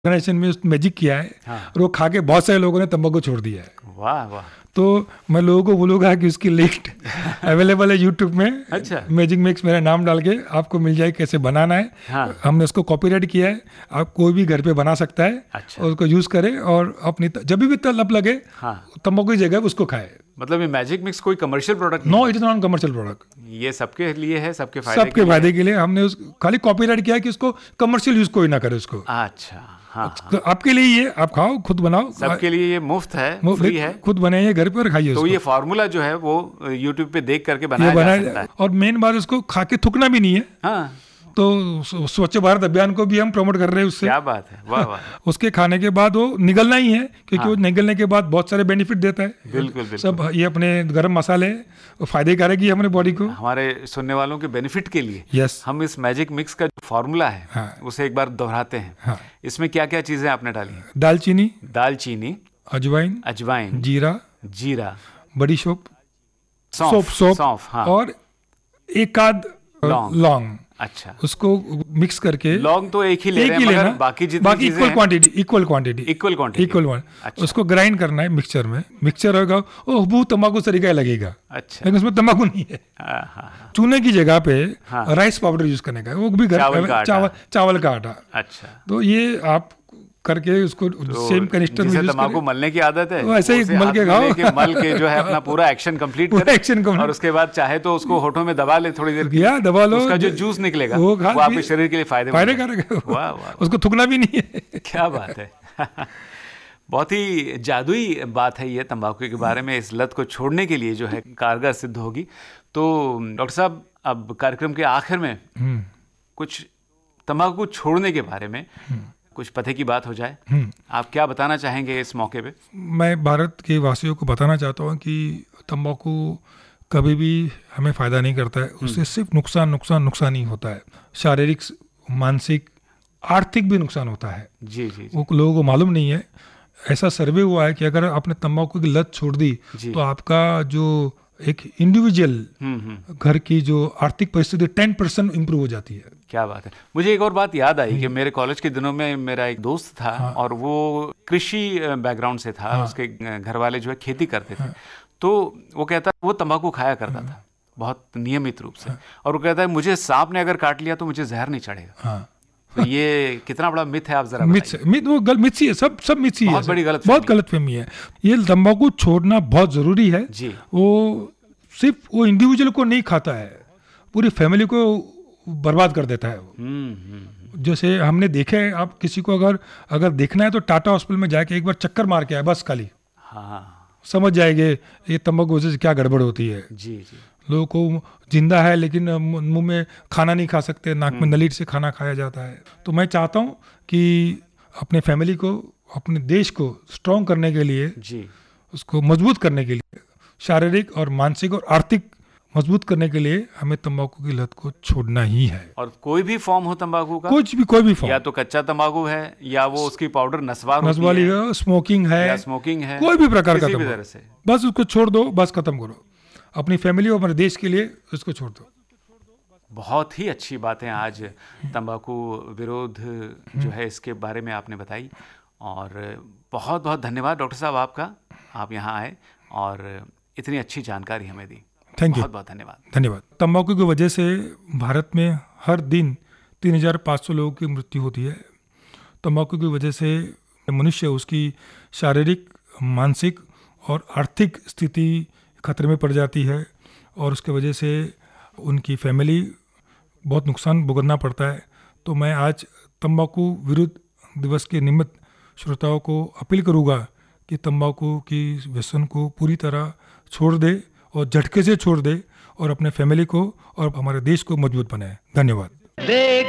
Organisation में magic किया है। हाँ। और वो खा के बहुत सारे लोगों ने तंबाकू छोड़ दिया है। वाह वाह। तो मैं लोगों को बोलूँगा कि उसकी लिस्ट अवेलेबल है यूट्यूब में। अच्छा। मैजिक मिक्स मेरा नाम डाल के आपको मिल जाए कैसे बनाना है। हाँ। हमने उसको कॉपीराइट किया है, आप कोई भी घर पे बना सकता है। अच्छा। और उसको यूज़ करे और अपनी जब भी तलब लगे हाँ। तंबाकू की जगह उसको खाए। मतलब ये मैजिक मिक्स कोई commercial product no, it is non commercial product. ये सबके लिए है, सबके फायदे के लिए हमने खाली कॉपीराइट किया है कि उसको कमर्शियल यूज कोई ना करे उसको। अच्छा। हाँ। तो आपके लिए ये आप खाओ, खुद बनाओ, सबके लिए ये मुफ्त है, फ्री है, खुद बनाइए घर पे और खाइए। तो ये फार्मूला जो है वो यूट्यूब पे देख करके बनाया जा सकता है। और मेन बात उसको खा के थूकना भी नहीं है। हाँ। तो स्वच्छ भारत अभियान को भी हम प्रमोट कर रहे हैं उससे। क्या बात है, वाह वाह। उसके खाने के बाद वो निगलना ही है, क्योंकि वो निगलने के बाद बहुत सारे बेनिफिट देता है। बिल्कुल बिल्कुल। सब ये अपने गरम मसाले फायदे कारक ही हमारे बॉडी को। हमारे सुनने वालों के बेनिफिट के लिए यस, हम इस मैजिक मिक्स का जो फॉर्मूला है उसे एक बार दोहराते हैं। इसमें क्या क्या चीजें आपने डाली? दालचीनी, अजवाइन, जीरा, बड़ी सौंफ और एक आध लौंग। अच्छा। उसको मिक्स करके, लौंग तो एक ही ले रहे हैं, मगर बाकी इक्वल क्वांटिटी। अच्छा। उसको ग्राइंड करना है मिक्सचर में। मिक्सचर होगा वो हबू तंबाकू तरीका ही लगेगा। अच्छा। लेकिन उसमें तंबाकू नहीं है। चूने की जगह पे राइस पाउडर यूज करने का, वो भी चावल का आटा। अच्छा। तो ये आप करके उसको सेम कनिस्टर में तंबाकू मलने की आदत है, ऐसे ही मल के खाओ। मल के जो है अपना पूरा एक्शन कंप्लीट करें और उसके बाद चाहे तो उसको होठों में दबा ले थोड़ी देर, दबा लो, उसका जो जूस निकलेगा वो आपके शरीर के लिए फायदेमंद है। वाह वाह, उसको थूकना भी नहीं है। क्या बात है। बहुत ही जादुई बात है ये तंबाकू के बारे में। इस लत को छोड़ने के लिए जो है कारगर सिद्ध होगी। तो डॉक्टर साहब, अब कार्यक्रम के आखिर में कुछ तंबाकू छोड़ने के बारे में कुछ पते की बात हो जाए। आप क्या बताना चाहेंगे इस मौके पे? मैं भारत के वासियों को बताना चाहता हूँ कि तंबाकू कभी भी हमें फ़ायदा नहीं करता है। उससे सिर्फ नुकसान ही होता है। शारीरिक, मानसिक, आर्थिक भी नुकसान होता है। जी जी। वो लोगों को मालूम नहीं है। ऐसा सर्वे हुआ है कि अगर आपने तंबाकू की लत छोड़ दी तो आपका जो एक इंडिविजुअल घर की जो आर्थिक परिस्थिति 10% इम्प्रूव हो जाती है। क्या बात है। मुझे एक और बात याद आई कि मेरे कॉलेज के दिनों में मेरा एक दोस्त था और वो कृषि बैकग्राउंड से था। उसके घर वाले जो है खेती करते थे। तो वो कहता वो तंबाकू खाया करता था बहुत नियमित रूप से, और वो कहता है मुझे सांप ने अगर काट लिया तो मुझे जहर नहीं चढ़ेगा। तो ये कितना बड़ा मिथ है, आप जरा मिथ वो मिथ ही है, सब मिथ ही है। बहुत गलतफहमी है। ये तंबाकू छोड़ना बहुत जरूरी है जी। वो सिर्फ वो इंडिविजुअल को नहीं खाता है, पूरी फैमिली को बर्बाद कर देता है वो। जैसे हमने देखे है, आप किसी को अगर देखना है तो टाटा हॉस्पिटल में जाके एक बार चक्कर मार के आए बस खाली। समझ जाएंगे ये तंबाकू से क्या गड़बड़ होती है। जी जी। लोगों को जिंदा है लेकिन मुंह में खाना नहीं खा सकते, नाक में नली से खाना खाया जाता है। तो मैं चाहता हूँ कि अपने फैमिली को, अपने देश को स्ट्रॉन्ग करने के लिए जी, उसको मजबूत करने के लिए, शारीरिक और मानसिक और आर्थिक मजबूत करने के लिए हमें तंबाकू की लत को छोड़ना ही है। और कोई भी फॉर्म हो तंबाकू का, कोई भी फॉर्म, या तो कच्चा तंबाकू है या वो उसकी पाउडर नस्वार वाली है, स्मोकिंग है, कोई भी प्रकार का तंबाकू से बस उसको छोड़ दो, बस खत्म करो। अपनी फैमिली और अपने देश के लिए उसको छोड़ दो। बहुत ही अच्छी बातें आज तंबाकू विरोध जो है इसके बारे में आपने बताई, और बहुत बहुत धन्यवाद डॉक्टर साहब आपका, आप यहाँ आए और इतनी अच्छी जानकारी हमें दी। थैंक यू, बहुत बहुत धन्यवाद। तंबाकू की वजह से भारत में हर दिन 3500 लोगों की मृत्यु होती है। तंबाकू की वजह से मनुष्य, उसकी शारीरिक, मानसिक और आर्थिक स्थिति खतरे में पड़ जाती है, और उसके वजह से उनकी फैमिली बहुत नुकसान भुगतना पड़ता है। तो मैं आज तंबाकू विरुद्ध दिवस के निमित्त श्रोताओं को अपील करूँगा कि तंबाकू की व्यसन को पूरी तरह छोड़ दे और झटके से छोड़ दे, और अपने फैमिली को और हमारे देश को मजबूत बनाए। धन्यवाद।